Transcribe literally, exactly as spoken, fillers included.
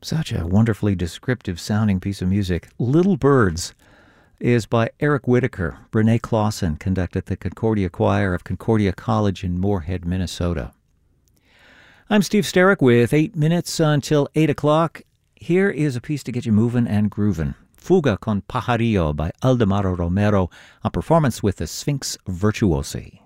Such a wonderfully descriptive sounding piece of music. Little Birds is by Eric Whitaker. Brene Clausen conducted the Concordia Choir of Concordia College in Moorhead, Minnesota. I'm Steve Sterrick with eight minutes until eight o'clock. Here is a piece to get you moving and grooving. Fuga con Pajarillo by Aldemaro Romero, a performance with the Sphinx Virtuosi.